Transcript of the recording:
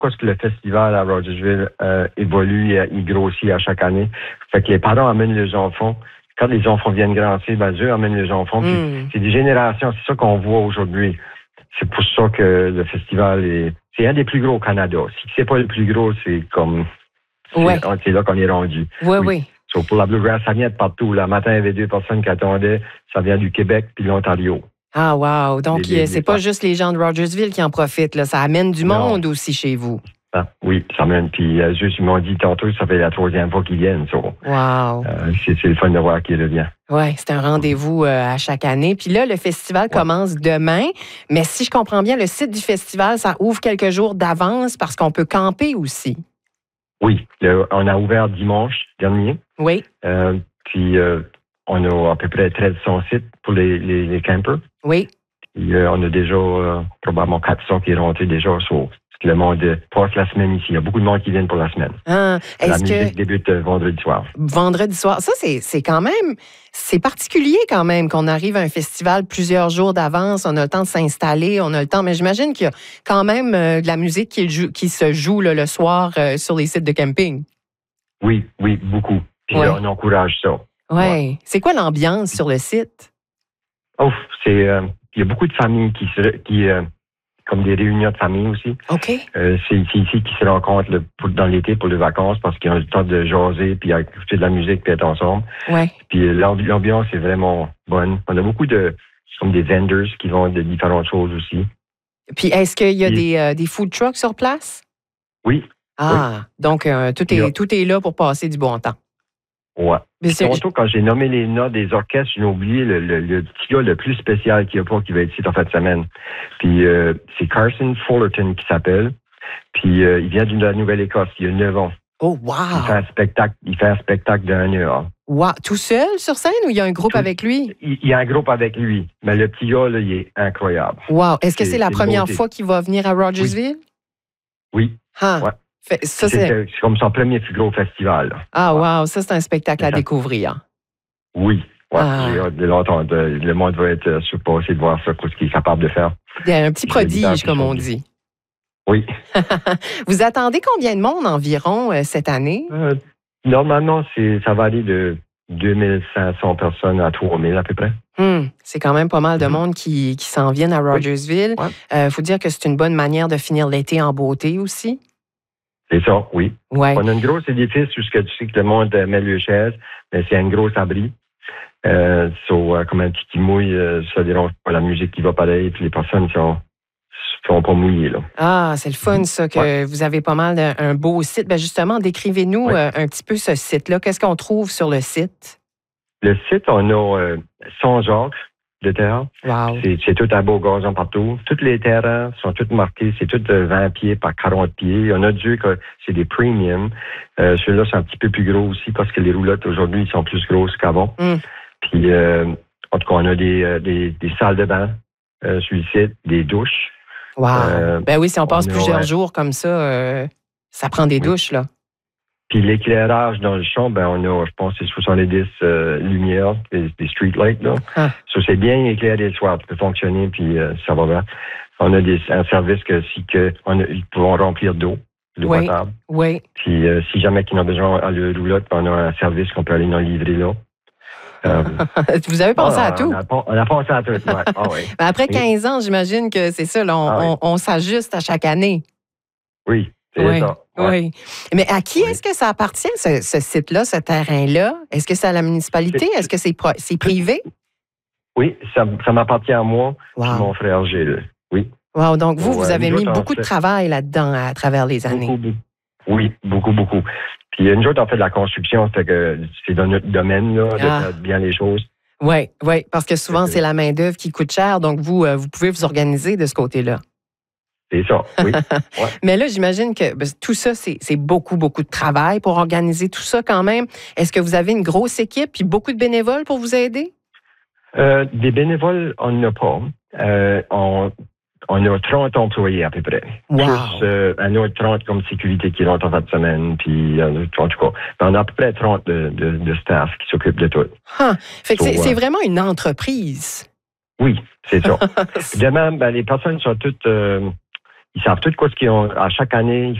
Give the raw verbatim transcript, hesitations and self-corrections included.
Parce que le festival à Rogersville euh, évolue et il grossit à chaque année. Fait que les parents amènent les enfants. Quand les enfants viennent grandir, ben, eux amènent les enfants. Mm. C'est des générations, c'est ça qu'on voit aujourd'hui. C'est pour ça que le festival est... C'est un des plus gros au Canada. Si c'est pas le plus gros, c'est comme... C'est, ouais. c'est là qu'on est rendu. Oui, oui. oui. So, pour la Bluegrass, ça vient de partout. Le matin, il y avait deux personnes qui attendaient. Ça vient du Québec puis de l'Ontario. Ah, wow. Donc, les, les, c'est les pas juste les gens de Rogersville qui en profitent. Là. Ça amène du non. monde aussi chez vous. Ah, oui, ça amène. Puis, euh, juste, ils m'ont dit tantôt, ça fait la troisième fois qu'ils viennent. So, wow. Euh, c'est, c'est le fun de voir qu'ils reviennent. Oui, c'est un rendez-vous euh, à chaque année. Puis là, le festival ouais. commence demain. Mais si je comprends bien, le site du festival, ça ouvre quelques jours d'avance parce qu'on peut camper aussi. Oui, le, on a ouvert dimanche dernier. Oui. Euh, puis, euh, on a à peu près treize cents sites pour les, les, les campers. Oui. Puis, euh, on a déjà euh, probablement quatre cents qui est rentré déjà sur le monde passe la semaine ici. Il y a beaucoup de monde qui viennent pour la semaine. Ah, est-ce la musique que... débute euh, vendredi soir. Vendredi soir. Ça, c'est, c'est quand même... C'est particulier quand même qu'on arrive à un festival plusieurs jours d'avance. On a le temps de s'installer, on a le temps... Mais j'imagine qu'il y a quand même euh, de la musique qui, joue, qui se joue là, le soir euh, sur les sites de camping. Oui, oui, beaucoup. Puis ouais. là, on encourage ça. Oui. Ouais. C'est quoi l'ambiance sur le site? Oh, c'est... Euh, il y a beaucoup de familles qui... Se, qui euh, comme des réunions de famille aussi. OK. Euh, c'est ici, ici qu'ils se rencontrent le, pour, dans l'été pour les vacances parce qu'ils ont le temps de jaser puis écouter de la musique puis être ensemble. Ouais. Puis l'ambiance est vraiment bonne. On a beaucoup de comme des vendors qui vendent de différentes choses aussi. Puis est-ce qu'il y a puis, des, euh, des food trucks sur place? Oui. Ah, oui. donc euh, tout, est, tout est là pour passer du bon temps. Ouais. Surtout quand j'ai nommé les notes des orchestres, j'ai oublié le, le, le petit gars le plus spécial qu'il y a pas qui va être ici en fin de semaine. Puis euh, c'est Carson Fullerton qui s'appelle. Puis euh, il vient de la Nouvelle-Écosse, il a neuf ans. Oh wow! Il fait un spectacle, il fait un spectacle d'un heure. Wow! Tout seul sur scène ou il y a un groupe Tout, avec lui? Il, il y a un groupe avec lui, mais le petit gars là, il est incroyable. Wow! Est-ce que c'est, c'est la première fois qu'il va venir à Rogersville? Oui. Ah. Ouais. Fait, ça, c'est, c'est... c'est comme son premier plus gros festival. Là. Ah, wow! Ça, c'est un spectacle c'est à ça. découvrir. Oui. Ouais, ah. J'ai hâte de l'entendre. Le monde va être surpassé de voir ça, ce qu'il est capable de faire. Il y a un petit prodige, comme on dit. Oui. Vous attendez combien de monde environ euh, cette année? Euh, normalement, c'est, ça va aller de deux mille cinq cents personnes à trois mille à peu près. Hum, c'est quand même pas mal de monde qui, qui s'en viennent à Rogersville. Il oui. ouais. euh, faut dire que c'est une bonne manière de finir l'été en beauté aussi. C'est ça, oui. Ouais. On a une grosse édifice où tu sais que le monde met le chaise, mais c'est un gros abri. Euh, so, euh, comme un petit qui mouille, euh, ça dérange pas la musique qui va pareil, puis les personnes sont, sont pas mouillées. Là. Ah, c'est le fun, ça, que ouais. vous avez pas mal d'un un beau site. Ben justement, décrivez-nous ouais. euh, un petit peu ce site-là. Qu'est-ce qu'on trouve sur le site? Le site, on a euh, Saint-Jacques de terre. Wow. C'est, c'est tout un beau gazon partout. Toutes les terrains sont toutes marquées. C'est toutes vingt pieds par quarante pieds. On a Dieu que c'est des premium. Euh, Ceux-là sont un petit peu plus gros aussi parce que les roulottes aujourd'hui sont plus grosses qu'avant. Mm. Puis, euh, en tout cas, on a des, euh, des, des salles de bain euh, sur le site, des douches. Wow. Euh, ben oui, si on passe on plusieurs a, jours comme ça, euh, ça prend des oui. douches, là. Puis l'éclairage dans le champ, ben on a, je pense, c'est soixante-dix euh, lumières, des, des street lights, là. Ah. Ça, c'est bien éclairé le soir, ça peut fonctionner, puis euh, ça va bien. On a des, un service que si que on a, ils pourront remplir d'eau, d'eau oui. potable. Oui. Puis euh, si jamais ils ont besoin à le roulotte, on a un service qu'on peut aller dans livrer là. Euh, Vous avez pensé ah, à tout? On a, on a pensé à tout, ouais. Ah, oui. Ben après quinze ans, j'imagine que c'est ça, là, on, ah, oui. on, on s'ajuste à chaque année. Oui, c'est oui, ça. Ouais. Oui. Mais à qui oui. est-ce que ça appartient, ce, ce site-là, ce terrain-là? Est-ce que c'est à la municipalité? C'est, est-ce que c'est, pro- c'est privé? Oui, ça, ça m'appartient à moi wow. et mon frère Gilles. Oui. Wow, donc vous, vous ouais, avez mis beaucoup de travail là-dedans à travers les années. Beaucoup, beaucoup. Oui, beaucoup, beaucoup. Puis nous autres, on fait de la construction, fait que c'est dans notre domaine, là, de ah. faire bien les choses. Oui, oui, parce que souvent, c'est la main-d'œuvre qui coûte cher, donc vous, euh, vous pouvez vous organiser de ce côté-là. C'est ça, oui. Ouais. Mais là, j'imagine que ben, tout ça, c'est, c'est beaucoup, beaucoup de travail pour organiser tout ça quand même. Est-ce que vous avez une grosse équipe et beaucoup de bénévoles pour vous aider? Euh, des bénévoles, on n'en a pas. Euh, on, on a trente employés à peu près. Wow. Plus euh, un autre trente comme sécurité qui rentrent en fin de semaine. Puis, en tout cas, on a à peu près trente de, de, de staff qui s'occupent de tout. Huh. Fait que so, c'est, euh, c'est vraiment une entreprise. Oui, c'est ça. De même, ben, les personnes sont toutes... Euh, ils savent tout quoi ce qu'ils ont. À chaque année,